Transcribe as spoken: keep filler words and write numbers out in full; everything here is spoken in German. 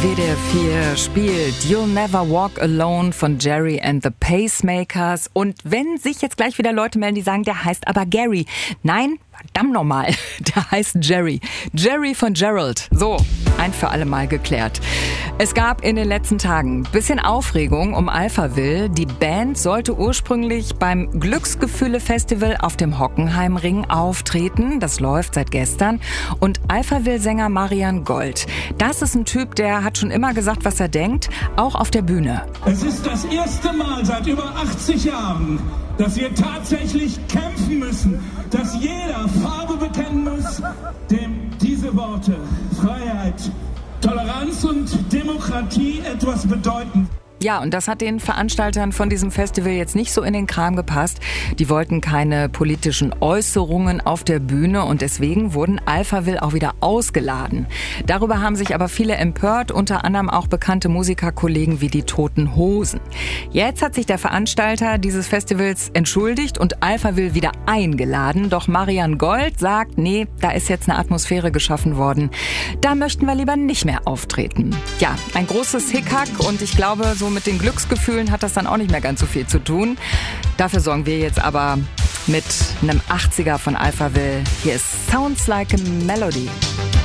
W D R vier spielt You'll Never Walk Alone von Jerry and the Pacemakers. Und wenn sich jetzt gleich wieder Leute melden, die sagen, der heißt aber Gary. Nein, verdammt nochmal, der heißt Jerry. Jerry von Gerald. So, ein für alle Mal geklärt. Es gab in den letzten Tagen ein bisschen Aufregung um Alphaville. Die Band sollte ursprünglich beim Glücksgefühle-Festival auf dem Hockenheimring auftreten. Das läuft seit gestern. Und Alphaville-Sänger Marian Gold, das ist ein Typ, der hat schon immer gesagt, was er denkt, auch auf der Bühne. Es ist das erste Mal seit über achtzig Jahren, dass wir tatsächlich kämpfen müssen, dass jeder Farbe bekennen muss, dem diese Worte Freiheit, Toleranz und Demokratie etwas bedeuten. Ja, und das hat den Veranstaltern von diesem Festival jetzt nicht so in den Kram gepasst. Die wollten keine politischen Äußerungen auf der Bühne und deswegen wurden Alphaville auch wieder ausgeladen. Darüber haben sich aber viele empört, unter anderem auch bekannte Musikerkollegen wie die Toten Hosen. Jetzt hat sich der Veranstalter dieses Festivals entschuldigt und Alphaville wieder eingeladen. Doch Marian Gold sagt, nee, da ist jetzt eine Atmosphäre geschaffen worden. Da möchten wir lieber nicht mehr auftreten. Ja, ein großes Hickhack und ich glaube, so mit den Glücksgefühlen hat das dann auch nicht mehr ganz so viel zu tun. Dafür sorgen wir jetzt aber mit einem achtziger von Alphaville. Hier ist Sounds Like a Melody.